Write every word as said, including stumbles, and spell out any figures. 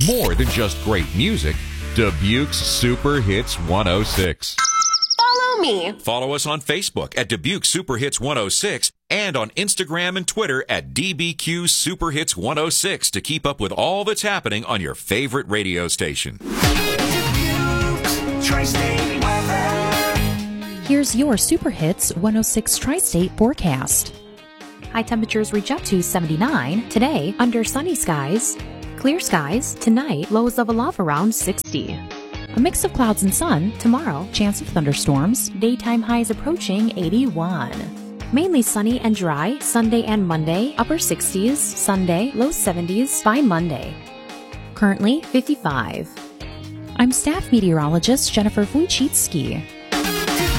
More than just great music, Dubuque's Super Hits one oh six. Follow me. Follow us on Facebook at Dubuque Super Hits one oh six and on Instagram and Twitter at D B Q Super Hits one oh six to keep up with all that's happening on your favorite radio station. Here's your Super Hits one oh six Tri-State forecast. High temperatures reach up to seventy-nine. Today, under sunny skies. Clear skies. Tonight, lows level off around sixty. A mix of clouds and sun. Tomorrow, chance of thunderstorms. Daytime highs approaching eighty-one. Mainly sunny and dry. Sunday and Monday, upper sixties. Sunday, low seventies by Monday. Currently, fifty-five. I'm staff meteorologist Jennifer Wojcicki.